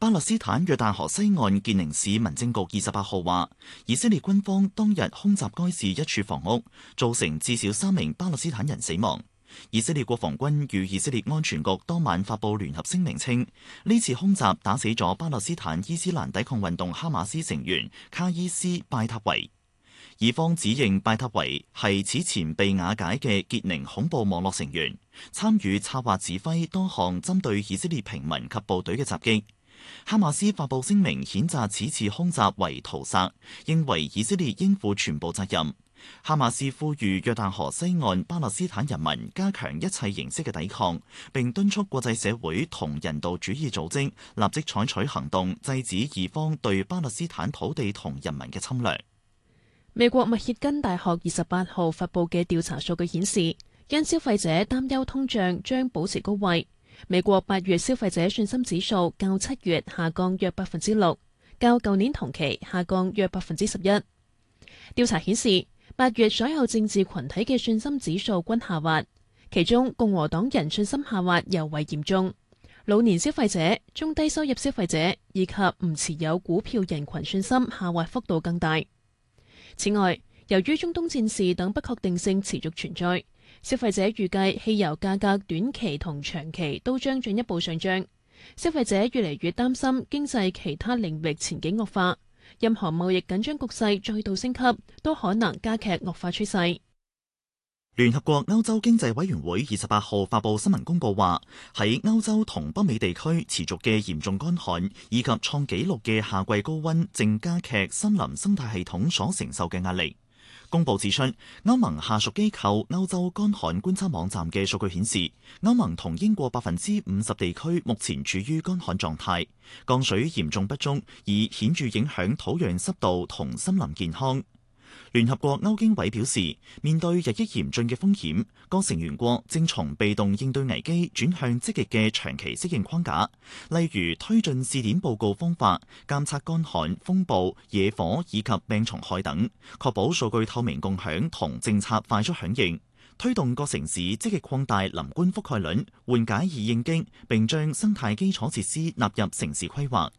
巴勒斯坦約旦河西岸傑寧市民政局28號話，以色列軍方當日空襲該市一處房屋，造成至少3名巴勒斯坦人死亡。以色列國防軍與以色列安全局當晚發佈聯合聲明稱，呢次空襲打死咗巴勒斯坦伊斯蘭抵抗運動哈馬斯成員卡伊斯拜塔維。以方指認拜塔維係此前被瓦解嘅傑寧恐怖網絡成員，參與策劃指揮多項針對以色列平民及部隊嘅襲擊。哈馬斯發佈聲明譴責此次空襲為屠殺，認為以色列應負全部責任。哈馬斯呼籲約旦河西岸巴勒斯坦人民加強一切形式嘅抵抗，並敦促國際社會同人道主義組織立即採取行動，制止以方對巴勒斯坦土地同人民嘅侵略。 美國密歇根大學28號發佈嘅調查數據顯示，因消費者擔憂通脹將保持高位，美國8月消費者信心指數較7月下降約6%，較舊年同期下降約11%。調查顯示，8月所有政治群體嘅信心指數均下滑，其中共和黨人信心下滑尤為嚴重，老年消費者、中低收入消費者以及唔持有股票人群信心下滑幅度更大。此外，由於中東戰事等不確定性持續存在，消費者預計汽油價格短期同長期都將進一步上漲。消費者越嚟越擔心經濟其他領域前景惡化，任何貿易緊張局勢再度升級，都可能加劇惡化趨勢。 聯合國歐洲經濟委員會28號發佈新聞公佈話，喺歐洲同北美地區持續嘅嚴重乾旱以及創紀錄嘅夏季高溫，正加劇森林生態系統所承受嘅壓力。公佈指出，歐盟下屬機構歐洲乾旱觀測網站嘅數據顯示，歐盟同英國50%地區目前處於乾旱狀態，降水嚴重不足，以顯著影響土壤濕度同森林健康。聯合國歐經委表示，面對日益嚴峻嘅風險，各成員國正從被動應對危機轉向積極嘅長期適應框架，例如推進試點報告方法、監測乾旱、風暴、野火以及病蟲害等，確保數據透明共享同政策快速響應，推動各城市積極擴大林冠覆蓋率，緩解易應激，並將生態基礎設施納入城市規劃。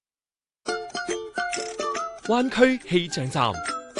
灣區氣象站。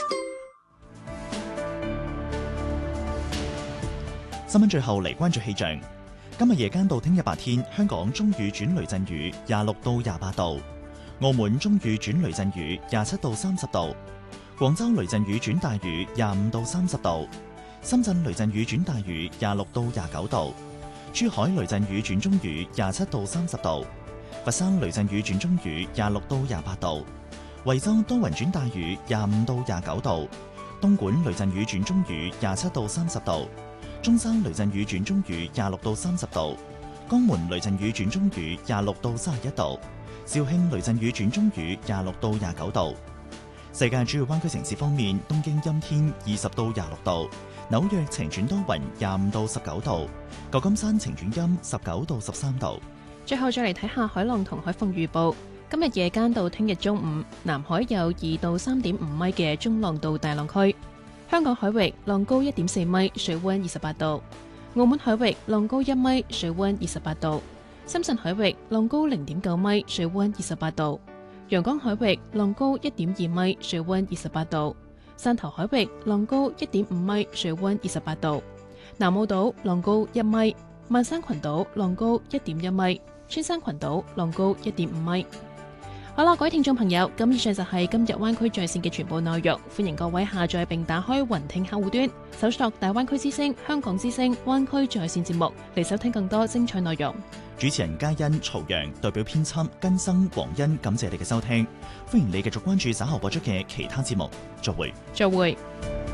新聞最後嚟關注氣象。今日夜間到聽日白天，香港中雨轉雷陣雨26到28度；澳門中雨轉雷陣雨27到30度；廣州雷陣雨轉大雨25到30度；深圳雷陣雨轉大雨26到29度；珠海雷陣雨轉中雨27到30度；佛山雷陣雨轉中雨26到28度；惠州多雲轉大雨25到29度；東莞雷陣雨轉中雨27到30度。中山雷陣雨轉中雨26到30度，江門雷陣雨轉中雨26到31度，肇慶雷陣雨轉中雨26到29度。世界主要灣區城市方面，東京陰天20到26度，紐約晴轉多雲25到19度，舊金山晴轉陰19到13度。 最後再嚟睇下海浪同海風預報。今日夜間到聽日中午，南海有2到3.5米嘅中浪到大浪區。香港海域浪高1.4米，水溫28度；澳門海域浪高1米，水溫28度；深圳海域浪高0.9米，水溫28度；陽江海域浪高1.2米，水溫28度；汕頭海域浪高1.5米，水溫28度；南澳島浪高1米；萬山群島浪高1.1米；穿山群島浪高1.5米。好啦，各位聽眾朋友，咁以上就係今日灣區在線嘅全部內容。歡迎各位下載並打開雲聽客戶端，搜索大灣區之聲、香港之聲、灣區在線節目嚟收聽更多精彩內容。 主持人嘉欣、曹陽代表編輯根生、黃欣，感謝你嘅收聽。歡迎你繼續關注稍後播出嘅其他節目。再會。